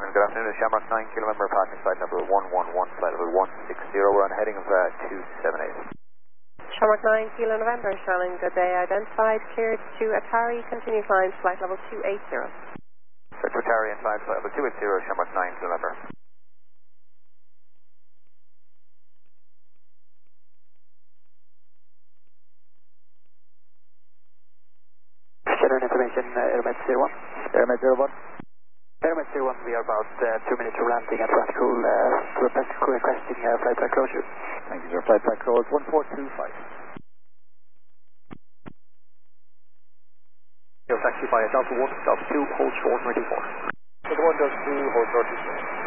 Good afternoon, Shamrock 9, Kilo Member, parking flight number 111, flight level 160. We're on a heading of 278. Shamrock 9, Kilo November, Shannon, good day. Identified, cleared to Atari, continue climb, flight level 280. Cleared to Atari and flight level 280, Shamrock 9, Kilo November. General information, Aeromet 01. Aeromet 01. Aeromet 01, we are about 2 minutes from landing at Ratcool, requesting flight track closure. Thank you, sir. Flight track close 1425. Your taxi by Delta 1, Delta 2, hold short 24. Delta 1, Delta 2, hold short 24.